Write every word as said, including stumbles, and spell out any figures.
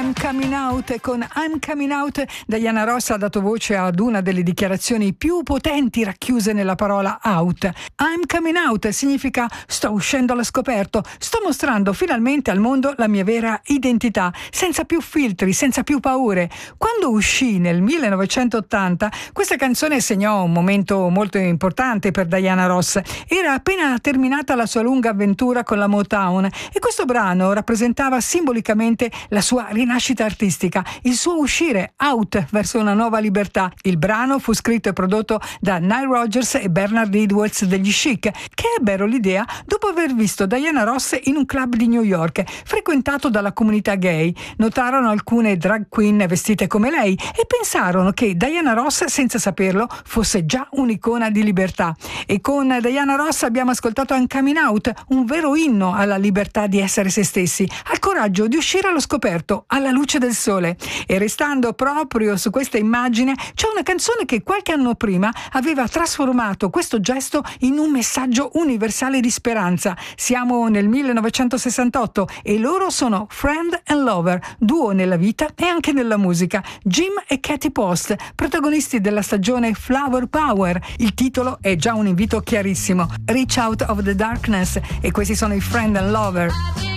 I'm Coming Out, e con I'm Coming Out Diana Ross ha dato voce ad una delle dichiarazioni più potenti racchiuse nella parola out. I'm coming out significa sto uscendo allo scoperto, sto mostrando finalmente al mondo la mia vera identità, senza più filtri, senza più paure. Quando uscì nel millenovecentottanta, questa canzone segnò un momento molto importante per Diana Ross. Era appena terminata la sua lunga avventura con la Motown e questo brano rappresentava simbolicamente la sua rinascita artistica, il suo uscire out verso una nuova libertà. Il brano fu scritto e prodotto da Nile Rodgers e Bernard Edwards degli Chic, che ebbero l'idea dopo aver visto Diana Ross in un club di New York frequentato dalla comunità gay. Notarono alcune drag queen vestite come lei e pensarono che Diana Ross, senza saperlo, fosse già un'icona di libertà. E con Diana Ross abbiamo ascoltato un coming out, un vero inno alla libertà di essere se stessi, al coraggio di uscire allo scoperto, alla luce del sole. E restando proprio su questa immagine, c'è una canzone che qualche anno prima aveva trasformato questo gesto in un messaggio universale di speranza. Siamo nel millenovecentosessantotto e loro sono Friend and Lover, duo nella vita e anche nella musica. Jim e Katy Post, protagonisti della stagione Flower Power. Il titolo è già un invito chiarissimo: Reach Out of the Darkness, e questi sono i Friend and Lover.